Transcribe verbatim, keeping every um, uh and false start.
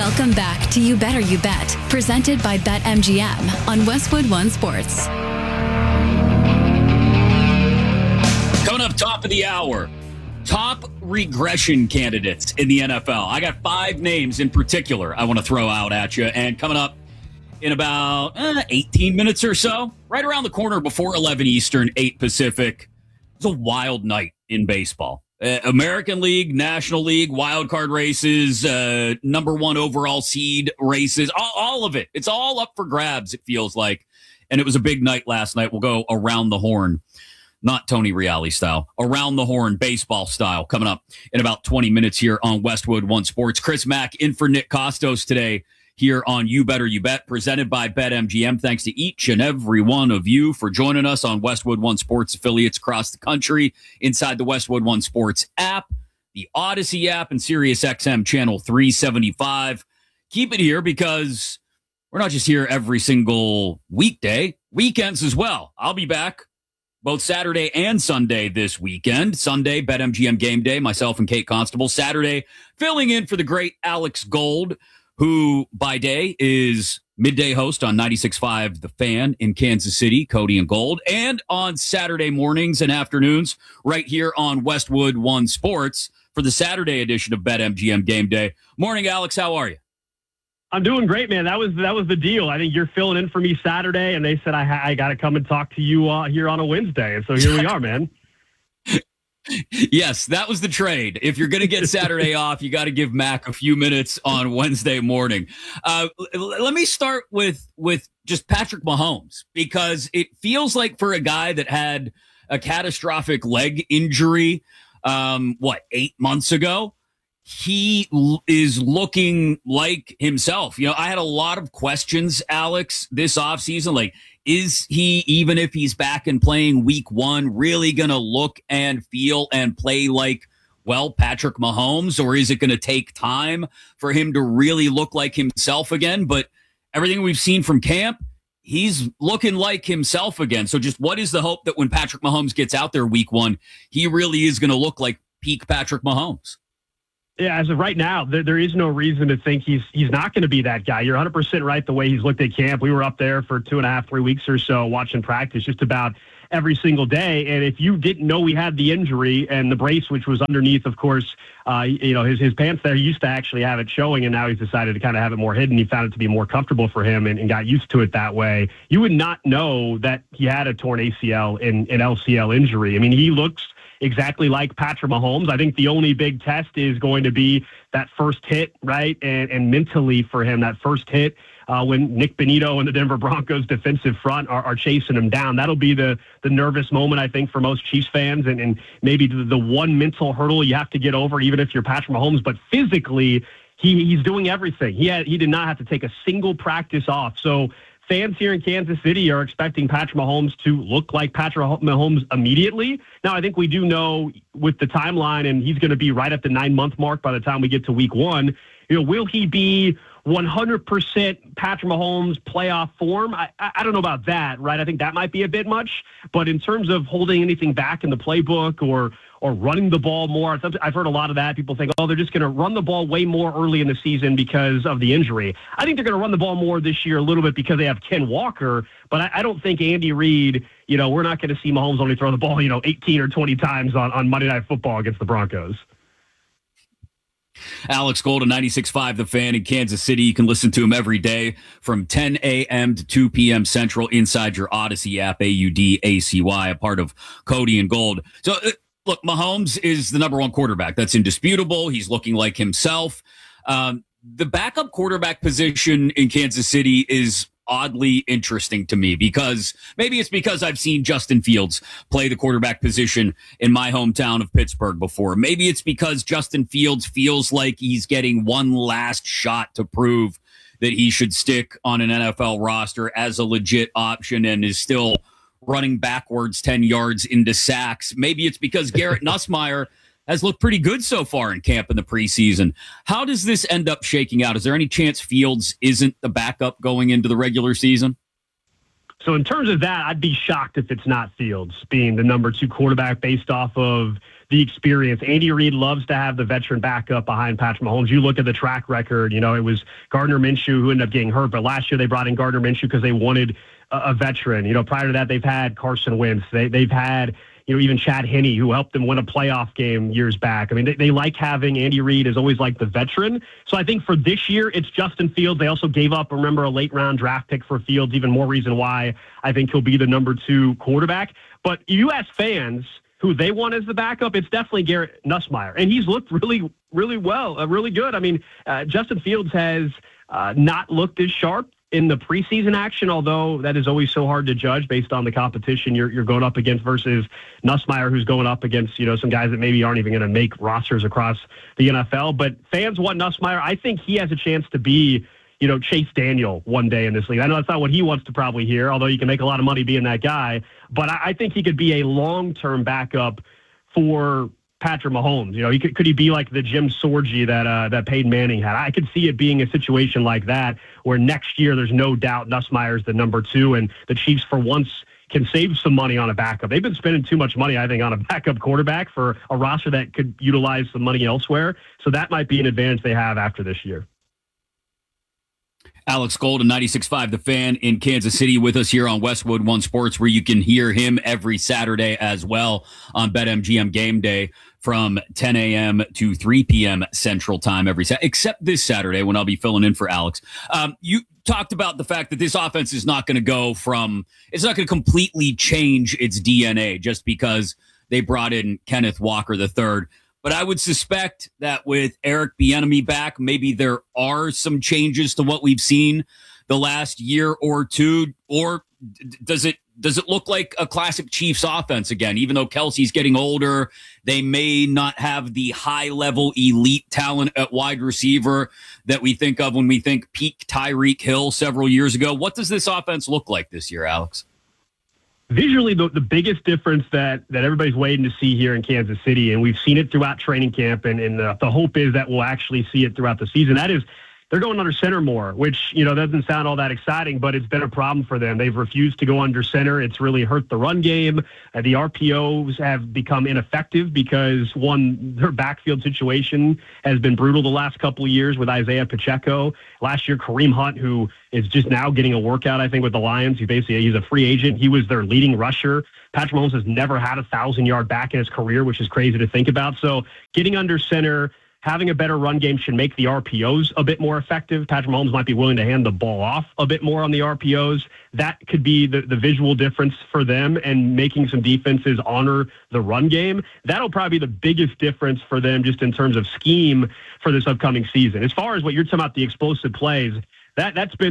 Welcome back to You Better You Bet, presented by BetMGM on Westwood One Sports. Coming up top of the hour, top regression candidates in the N F L. I got five names in particular I want to throw out at you. And coming up in about eh, eighteen minutes or so, right around the corner before eleven Eastern, eight Pacific. It's a wild night in baseball. Uh, American League, National League, wild card races, uh, number one overall seed races, all, all of it. It's all up for grabs, it feels like. And it was a big night last night. We'll go around the horn, not Tony Reali style, around the horn, baseball style, coming up in about twenty minutes here on Westwood One Sports. Chris Mack in for Nick Costos today here on You Better You Bet, presented by BetMGM. Thanks to each and every one of you for joining us on Westwood One Sports affiliates across the country, inside the Westwood One Sports app, the Odyssey app, and SiriusXM channel three seventy-five. Keep it here because we're not just here every single weekday, weekends as well. I'll be back both Saturday and Sunday this weekend. Sunday, BetMGM Game Day, myself and Kate Constable. Saturday, filling in for the great Alex Gold, who by day is midday host on ninety-six point five The Fan in Kansas City, Cody and Gold, and on Saturday mornings and afternoons right here on Westwood One Sports for the Saturday edition of BetMGM Game Day. Morning, Alex. How are you? I'm doing great, man. That was that was the deal. I think you're filling in for me Saturday, and they said I, ha- I got to come and talk to you uh, here on a Wednesday, and so here we are, man. Yes, that was the trade. If you're going to get Saturday off, you got to give Mac a few minutes on Wednesday morning. Uh, l- let me start with with just Patrick Mahomes, because it feels like for a guy that had a catastrophic leg injury, um, what, eight months ago, he l- is looking like himself. You know, I had a lot of questions, Alex, this offseason, like, is he, even if he's back and playing week one, really going to look and feel and play like, well, Patrick Mahomes, or is it going to take time for him to really look like himself again? But everything we've seen from camp, he's looking like himself again. So just what is the hope that when Patrick Mahomes gets out there week one, he really is going to look like peak Patrick Mahomes? Yeah, as of right now, there, there is no reason to think he's he's not going to be that guy. You're one hundred percent right the way he's looked at camp. We were up there for two and a half, three weeks or so watching practice just about every single day. And if you didn't know he had the injury and the brace, which was underneath, of course, uh, you know, his, his pants there, he used to actually have it showing, and now he's decided to kind of have it more hidden. He found it to be more comfortable for him and, and got used to it that way. You would not know that he had a torn A C L and an L C L injury. I mean, he looks exactly like Patrick Mahomes. I think the only big test is going to be that first hit, right? And, and mentally for him, that first hit uh, when Nick Bonito and the Denver Broncos defensive front are, are chasing him down. That'll be the the nervous moment, I think, for most Chiefs fans, and, and maybe the, the one mental hurdle you have to get over, even if you're Patrick Mahomes. But physically, he, he's doing everything. He had, he did not have to take a single practice off. So fans here in Kansas City are expecting Patrick Mahomes to look like Patrick Mahomes immediately. Now, I think we do know with the timeline, and he's going to be right at the nine-month mark by the time we get to week one. You know, will he be one hundred percent Patrick Mahomes playoff form? I, I don't know about that, right? I think that might be a bit much. But in terms of holding anything back in the playbook or or running the ball more, I've heard a lot of that. People think, oh, they're just going to run the ball way more early in the season because of the injury. I think they're going to run the ball more this year a little bit because they have Ken Walker. But I, I don't think Andy Reid, you know, we're not going to see Mahomes only throw the ball, you know, eighteen or twenty times on, on Monday Night Football against the Broncos. Alex Golden, ninety-six point five The Fan in Kansas City. You can listen to him every day from ten a.m. to two p.m. Central inside your Odyssey app, A U D A C Y, a part of Cody and Gold. So, uh, look, Mahomes is the number one quarterback. That's indisputable. He's looking like himself. Um, the backup quarterback position in Kansas City is oddly interesting to me, because maybe it's because I've seen Justin Fields play the quarterback position in my hometown of Pittsburgh before. Maybe it's because Justin Fields feels like he's getting one last shot to prove that he should stick on an N F L roster as a legit option and is still running backwards ten yards into sacks. Maybe it's because Garrett Nussmeier has looked pretty good so far in camp in the preseason. How does this end up shaking out? Is there any chance Fields isn't the backup going into the regular season? So in terms of that, I'd be shocked if it's not Fields being the number two quarterback based off of the experience. Andy Reid loves to have the veteran backup behind Patrick Mahomes. You look at the track record, you know, it was Gardner Minshew who ended up getting hurt, but last year they brought in Gardner Minshew because they wanted a, a veteran. You know, prior to that, they've had Carson Wentz. They, they've had, you know, even Chad Henne, who helped them win a playoff game years back. I mean, they, they like having Andy Reid is always like the veteran. So I think for this year, it's Justin Fields. They also gave up, remember, a late round draft pick for Fields, even more reason why I think he'll be the number two quarterback. But you ask fans who they want as the backup, it's definitely Garrett Nussmeier. And he's looked really, really well, uh, really good. I mean, uh, Justin Fields has uh, not looked as sharp in the preseason action, although that is always so hard to judge based on the competition you're, you're going up against versus Nussmeier, who's going up against, you know, some guys that maybe aren't even going to make rosters across the N F L. But fans want Nussmeier. I think he has a chance to be, you know, Chase Daniel one day in this league. I know that's not what he wants to probably hear, although you can make a lot of money being that guy. But I, I think he could be a long-term backup for Patrick Mahomes. You know, he could, could he be like the Jim Sorgi that uh, that Peyton Manning had? I could see it being a situation like that where next year there's no doubt Nussmeier's the number two, and the Chiefs for once can save some money on a backup. They've been spending too much money, I think, on a backup quarterback for a roster that could utilize some money elsewhere. So that might be an advantage they have after this year. Alex Golden, ninety-six point five The Fan in Kansas City with us here on Westwood One Sports, where you can hear him every Saturday as well on BetMGM Game Day from ten a.m. to three p.m. Central Time every Saturday, except this Saturday when I'll be filling in for Alex. Um, you talked about the fact that this offense is not going to go from, it's not going to completely change its D N A just because they brought in Kenneth Walker the third. But I would suspect that with Eric Bieniemy back, maybe there are some changes to what we've seen the last year or two. Or does it does it look like a classic Chiefs offense again? Even though Kelsey's getting older, they may not have the high-level elite talent at wide receiver that we think of when we think peak Tyreek Hill several years ago. What does this offense look like this year, Alex? Visually, the, the biggest difference that, that everybody's waiting to see here in Kansas City, and we've seen it throughout training camp, and, and the, the hope is that we'll actually see it throughout the season, that is they're going under center more, which, you know, doesn't sound all that exciting, but it's been a problem for them. They've refused to go under center. It's really hurt the run game. Uh, the R P Os have become ineffective because, one, their backfield situation has been brutal the last couple of years with Isaiah Pacheco. Last year, Kareem Hunt, who is just now getting a workout, I think, with the Lions. He basically, he's a free agent. He was their leading rusher. Patrick Mahomes has never had a thousand-yard back in his career, which is crazy to think about. So getting under center, having a better run game should make the R P Os a bit more effective. Patrick Mahomes might be willing to hand the ball off a bit more on the R P Os. That could be the, the visual difference for them, and making some defenses honor the run game. That'll probably be the biggest difference for them just in terms of scheme for this upcoming season. As far as what you're talking about, the explosive plays, that, that's been